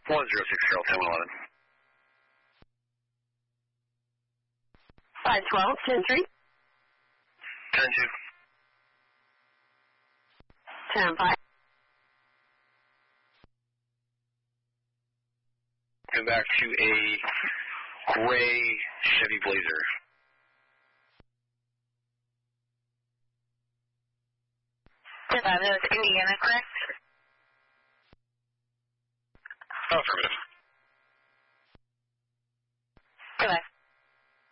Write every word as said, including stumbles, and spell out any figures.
one zero six zero, ten one eleven. five twelve, ten three. ten two. ten five. Come back to a gray Chevy Blazer. ten five, that was Indiana, correct? Affirmative.